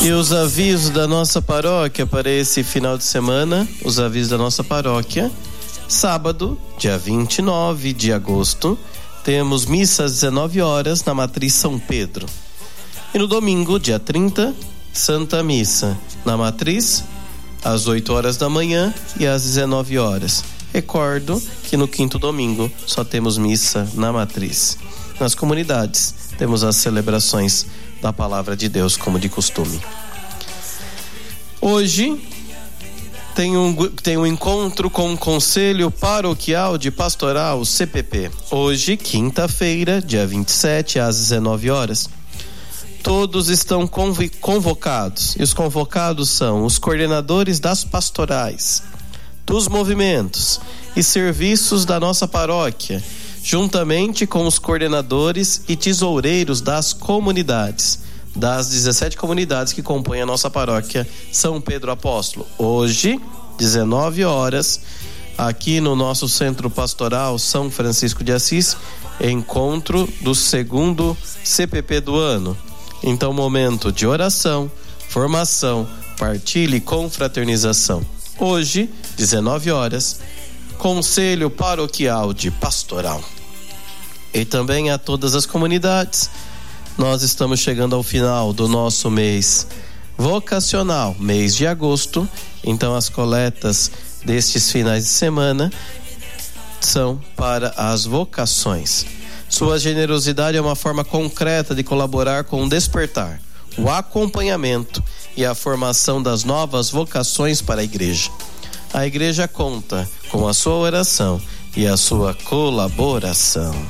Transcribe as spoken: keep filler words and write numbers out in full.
E os avisos da nossa paróquia para esse final de semana, os avisos da nossa paróquia. Sábado, dia vinte e nove de agosto, temos missa às dezenove horas na Matriz São Pedro. E no domingo, dia trinta, Santa Missa na Matriz, às oito horas da manhã e às dezenove horas. Recordo que no quinto domingo só temos missa na Matriz. Nas comunidades temos as celebrações da Palavra de Deus, como de costume. Hoje tem um, tem um encontro com o Conselho Paroquial de Pastoral, C P P. Hoje, quinta-feira, dia vinte e sete, às dezenove horas. Todos estão convocados, e os convocados são os coordenadores das pastorais, dos movimentos e serviços da nossa paróquia, juntamente com os coordenadores e tesoureiros das comunidades, das dezessete comunidades que compõem a nossa paróquia São Pedro Apóstolo. Hoje, dezenove horas, aqui no nosso Centro Pastoral São Francisco de Assis, encontro do segundo C P P do ano. Então, momento de oração, formação, partilha e confraternização. Hoje, dezenove horas, Conselho Paroquial de Pastoral. E também a todas as comunidades, nós estamos chegando ao final do nosso mês vocacional, mês de agosto. Então as coletas destes finais de semana são para as vocações. Sua generosidade é uma forma concreta de colaborar com o despertar, o acompanhamento e a formação das novas vocações para a igreja. A igreja conta com a sua oração e a sua colaboração.